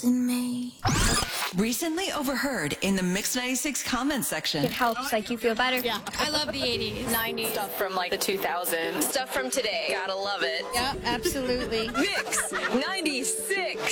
in me. Recently overheard in the Mix 96 comments section. It helps, like, you feel better. Yeah, I love the 80s, 90s. Stuff from like the 2000s. Stuff from today. Gotta love it. Yeah, absolutely. Mix 96.